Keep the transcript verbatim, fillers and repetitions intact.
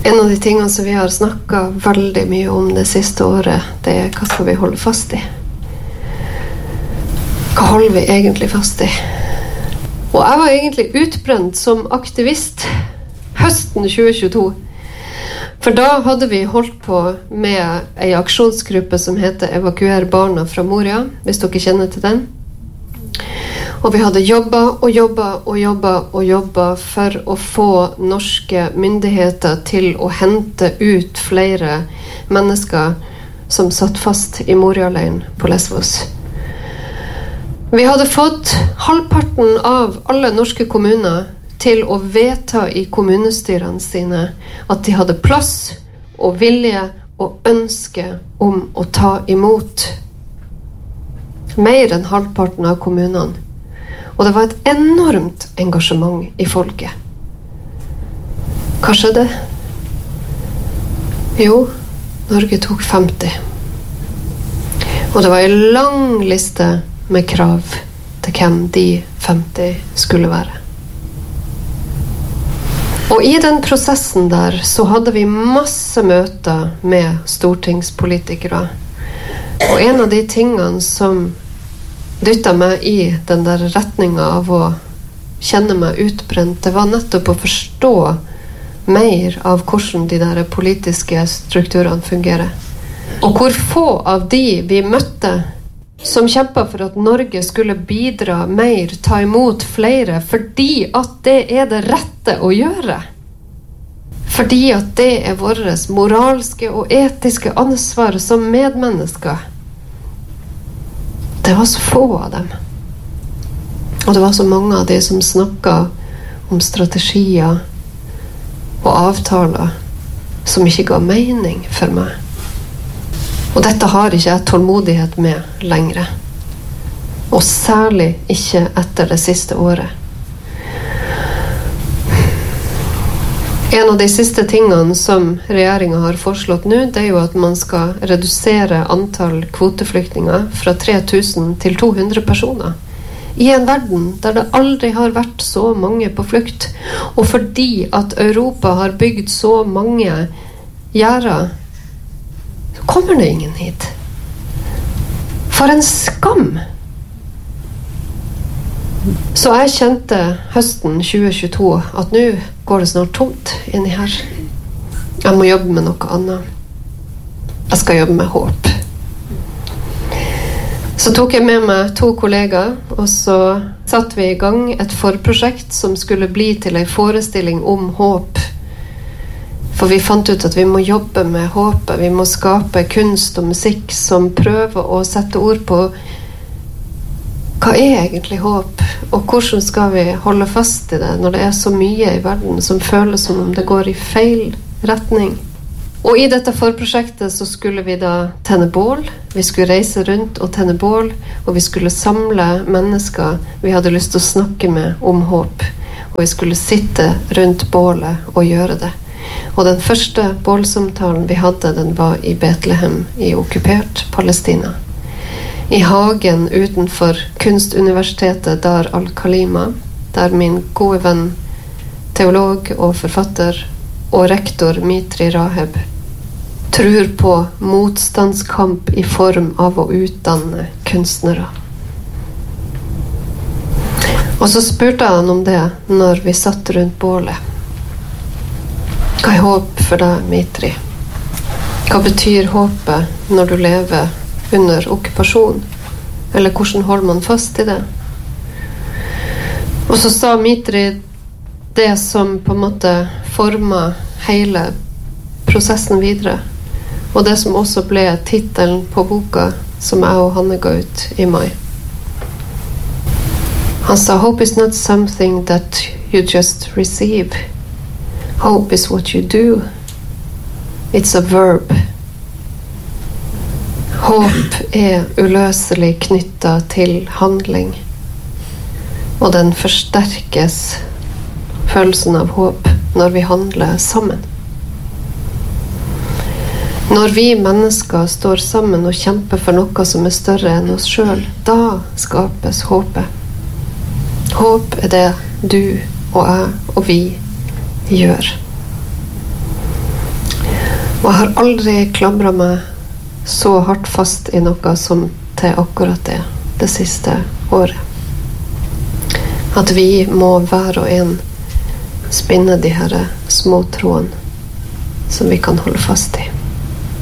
En av de tingene som vi har snakket veldig mye om det siste året, det er hva skal vi holde fast i? Hva holder vi egentlig fast i? Og jeg var egentlig utbrent som aktivist høsten tjue tjueto. For da hadde vi holdt på med en aksjonsgruppe som heter Evakuer barna fra Moria, hvis dere kjenner til den. Og vi hadde jobbet og jobbet og jobbet og jobbet for å få norske myndigheter til å hente ut flere mennesker som satt fast i Moria-leiren på Lesvos. Vi hadde fått halvparten av alle norske kommuner til å vedta i kommunestyrene sine at de hadde plass og vilje og ønske om å ta imot. Mer enn halvparten av kommunene. Og det var et enormt engasjement i folket. Hva skjedde? Jo, Norge tok femti. Og det var en lang liste med krav til hvem de femti skulle være. Og i den prosessen der så hadde vi masse møter med stortingspolitikere. Og en av de tingene som dyttet meg i den der retningen av å kjenne meg utbrent, det var nettopp å forstå mer av hvordan de der politiske strukturene fungerer. Og hvor få av de vi møtte som kjempet for at Norge skulle bidra mer, ta imot flere, fordi at det er det rette å gjøre. Fordi at det er vårt moralske og etiske ansvar som medmennesker. Det var så få av dem. Og det var så mange av de som snakket om strategier og avtaler som ikke ga mening for meg. Og dette har ikke jeg tålmodighet med lenger. Og særlig ikke etter det siste året. En av de siste tingene som regjeringen har foreslått nå, det er jo at man skal redusere antall kvoteflyktninger fra tre tusen til to hundre personer. I en verden der det aldri har vært så mange på flukt. Og fordi at Europa har bygd så mange gjerder, så kommer det ingen hit. For en skam! Så jeg kjente høsten tjue tjueto at nå går det snart tomt inni her. Jeg må jobbe med noe annet. Jeg skal jobbe med håp. Så tok jeg med meg to kollegaer, og så satte vi i gang et forprosjekt som skulle bli til en forestilling om håp. For vi fant ut at vi må jobbe med håpet. Vi må skape kunst og musikk som prøver å sette ord på hva er egentlig håp, og hvordan skal vi holde fast i det når det er så mye i verden som føles som om det går i feil retning. Og i dette forprosjektet så skulle vi da tenne bål, vi skulle reise rundt og tenne bål, og vi skulle samle mennesker vi hadde lyst til å snakke med om håp, og vi skulle sitte rundt bålet og gjøre det. Og den første bålsamtalen vi hadde, den var i Betlehem i okkupert Palestina. I hagen utenfor kunstuniversitetet Dar al-Khalima, der min gode venn, teolog og forfatter og rektor Mitri Raheb tror på motstandskamp i form av å utdanne kunstnere. Og så spurte han om det når vi satt rundt bålet. Hva er håp for deg, Mitri? Hva betyr håpet når du lever under okkupasjon? Eller hvordan holder man fast i det? Og så sa Mitri det som på en måte formet hele prosessen videre, og det som også ble titelen på boka som jeg og Hanne ga ut i mai. Han sa, hope is not something that you just receive. Hope is what you do. It's a verb. Håp er uløselig knyttet til handling, og den forsterkes følelsen av håp når vi handler sammen. Når vi mennesker står sammen og kjemper for noe som er større enn oss selv, da skapes håpet. Håp er det du og jeg og vi gjør. Og jeg har aldri klamret meg så hardt fast i noe som til akkurat det, det siste året. At vi må hver og en spinne de her små trådene som vi kan holde fast i.